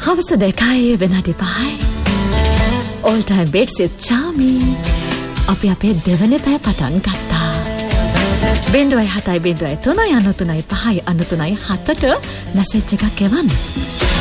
හවස 2 විනාඩි 5යි. All time beds with Charmy. අපි අපේ දෙවන පැය පටන් ගත්තා. 0703 93 5 93 7ට මැසේජ් එකක් එවන්න.